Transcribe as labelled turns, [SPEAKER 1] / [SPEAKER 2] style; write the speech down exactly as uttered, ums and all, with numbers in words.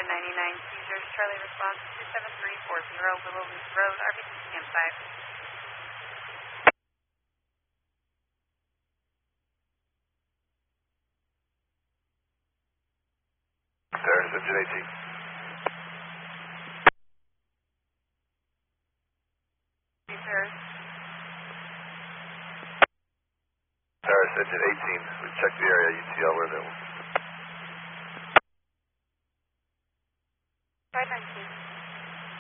[SPEAKER 1] Engine ninety-nine Caesars, Charlie response two seven three four zero, Willow Leaf Road, R B C campsite.
[SPEAKER 2] Paris, Engine eighteen.
[SPEAKER 1] Paris.
[SPEAKER 2] Paris, Engine eighteen. We checked the area, U T L, where they